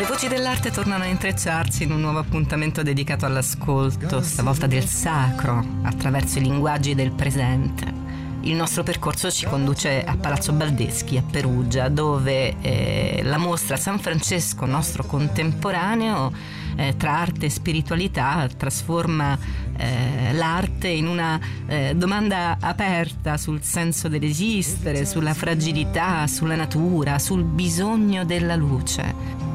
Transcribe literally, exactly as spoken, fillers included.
Le voci dell'arte tornano a intrecciarsi in un nuovo appuntamento dedicato all'ascolto, stavolta del sacro, attraverso i linguaggi del presente. Il nostro percorso ci conduce a Palazzo Baldeschi, a Perugia, dove eh, la mostra San Francesco, nostro contemporaneo, eh, tra arte e spiritualità, trasforma eh, l'arte in una eh, domanda aperta sul senso dell'esistere, sulla fragilità, sulla natura, sul bisogno della luce.